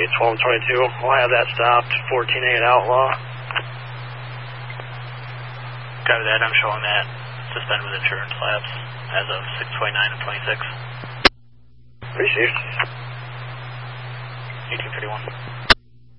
1222. We'll have that stopped. 14-8 Outlaw. Copy that. I'm showing that suspended with insurance lapse as of 6:29 and 26. Appreciate it. 1851.